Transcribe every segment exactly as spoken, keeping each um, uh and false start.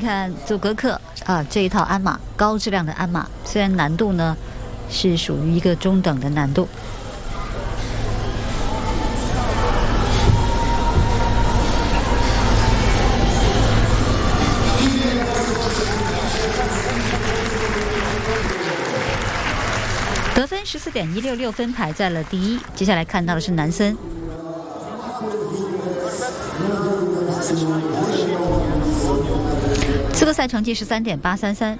看祖格克啊这一套鞍马，高质量的鞍马，虽然难度呢是属于一个中等的难度。得分十四点一六六分，排在了第一。接下来看到的是南森。资格赛成绩十三点八三三。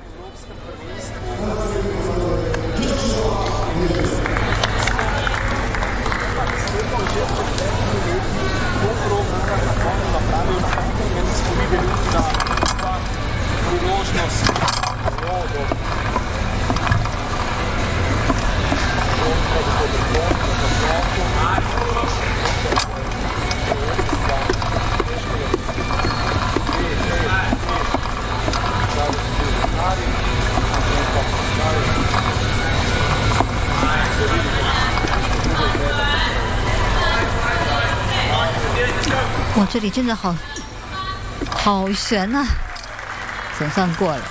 哇，这里真的好好悬啊！总算过了。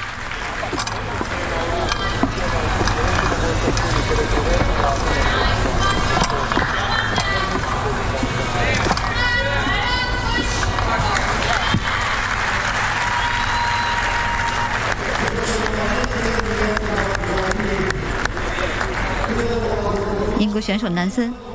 英国选手南森